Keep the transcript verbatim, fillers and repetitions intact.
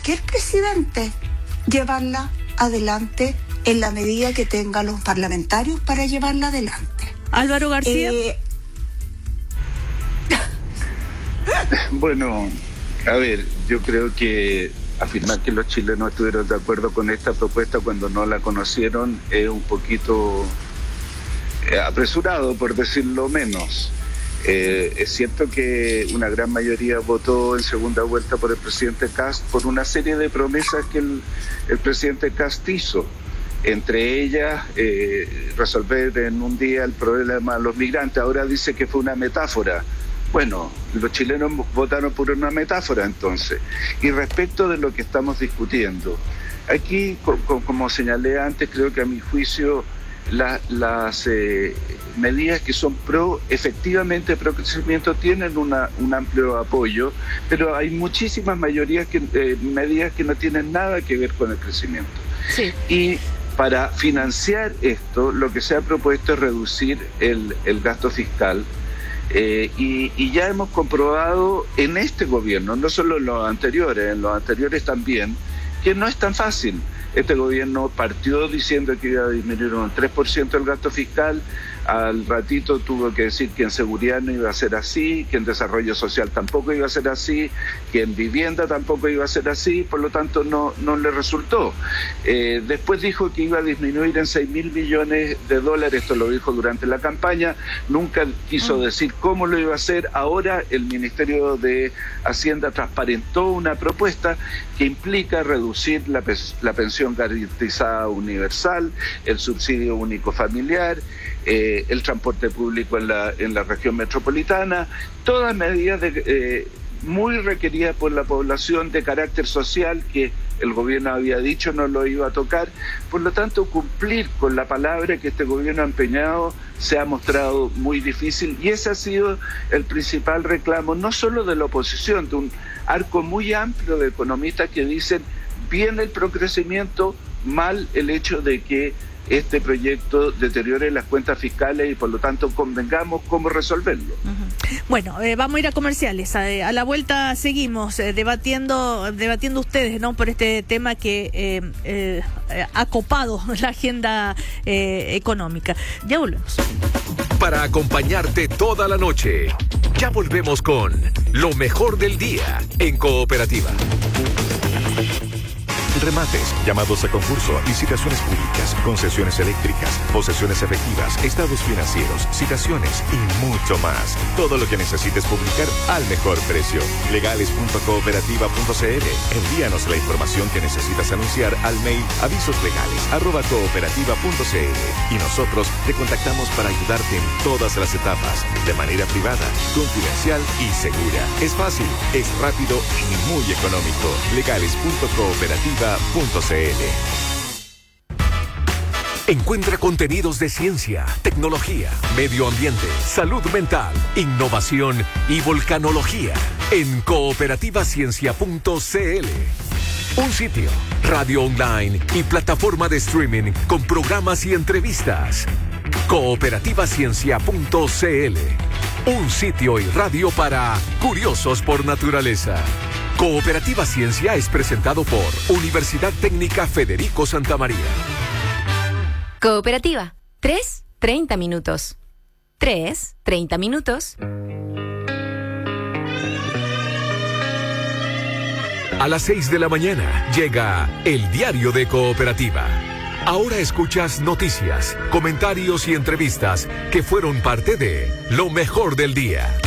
cualquier presidente llevarla adelante en la medida que tenga los parlamentarios para llevarla adelante. Álvaro García. Eh, Bueno, a ver, yo creo que afirmar que los chilenos estuvieron de acuerdo con esta propuesta cuando no la conocieron es un poquito eh, apresurado, por decirlo menos. Eh, es cierto que una gran mayoría votó en segunda vuelta por el presidente Kast por una serie de promesas que el, el presidente Kast hizo. Entre ellas, eh, resolver en un día el problema de los migrantes. Ahora dice que fue una metáfora. Bueno, los chilenos votaron por una metáfora entonces. Y respecto de lo que estamos discutiendo, aquí, co- co- como señalé antes, creo que a mi juicio la, las eh, medidas que son pro, efectivamente pro crecimiento tienen una, un amplio apoyo, pero hay muchísimas mayorías que, eh, medidas que no tienen nada que ver con el crecimiento. Sí. Y para financiar esto, lo que se ha propuesto es reducir el, el gasto fiscal. Eh, y, y ya hemos comprobado en este gobierno, no solo en los anteriores, en los anteriores también, que no es tan fácil. Este gobierno partió diciendo que iba a disminuir un tres por ciento el gasto fiscal, al ratito tuvo que decir que en seguridad no iba a ser así, que en desarrollo social tampoco iba a ser así, que en vivienda tampoco iba a ser así, por lo tanto no, no le resultó. Eh, después dijo que iba a disminuir en seis mil millones de dólares, esto lo dijo durante la campaña, nunca quiso decir cómo lo iba a hacer. Ahora el Ministerio de Hacienda transparentó una propuesta que implica reducir la, la pensión garantizada universal, el subsidio único familiar, eh, el transporte público en la, en la región metropolitana, todas medidas de, eh, muy requeridas por la población de carácter social que el gobierno había dicho no lo iba a tocar. Por lo tanto, cumplir con la palabra que este gobierno ha empeñado se ha mostrado muy difícil, y ese ha sido el principal reclamo, no solo de la oposición, de un arco muy amplio de economistas que dicen bien el procrecimiento, mal el hecho de que este proyecto deteriore las cuentas fiscales y por lo tanto convengamos cómo resolverlo. Uh-huh. Bueno, eh, vamos a ir a comerciales. A, a la vuelta seguimos eh, debatiendo debatiendo ustedes, ¿no?, por este tema que eh, eh, ha copado la agenda eh, económica. Ya volvemos. Para acompañarte toda la noche, ya volvemos con lo mejor del día en Cooperativa. Remates, llamados a concurso, licitaciones públicas, concesiones eléctricas, posesiones efectivas, estados financieros, citaciones y mucho más. Todo lo que necesites publicar al mejor precio. legales punto cooperativa punto c l. Envíanos la información que necesitas anunciar al mail avisoslegales arroba cooperativa punto c l y nosotros te contactamos para ayudarte en todas las etapas, de manera privada, confidencial y segura. Es fácil, es rápido y muy económico. legales punto cooperativa punto c l. Encuentra contenidos de ciencia, tecnología, medio ambiente, salud mental, innovación y volcanología en cooperativa ciencia punto c l. Un sitio, radio online y plataforma de streaming con programas y entrevistas. cooperativa ciencia punto c l. Un sitio y radio para curiosos por naturaleza. Cooperativa Ciencia es presentado por Universidad Técnica Federico Santa María. Cooperativa, tres, treinta minutos. tres, treinta minutos. A las seis de la mañana llega el Diario de Cooperativa. Ahora escuchas noticias, comentarios y entrevistas que fueron parte de Lo Mejor del Día.